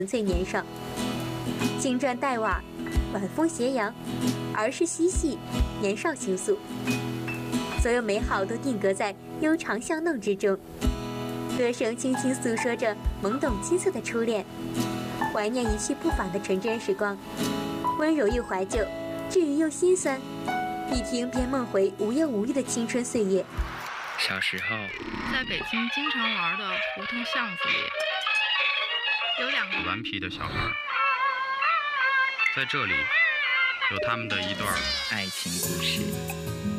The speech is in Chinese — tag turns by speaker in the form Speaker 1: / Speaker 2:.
Speaker 1: 纯粹年少。青砖黛瓦，晚风斜阳，儿时嬉戏，年少情愫，所有美好都定格在悠长巷弄之中。歌声轻轻诉说着懵懂青涩的初恋，怀念一去不返的纯真时光，温柔又怀旧，治愈又心酸。一听便梦回无忧无虑的青春岁月。
Speaker 2: 小时候，
Speaker 3: 在北京经常玩的胡同巷子里，有两个
Speaker 4: 顽皮的小孩，在这里有他们的一段
Speaker 2: 爱情故事。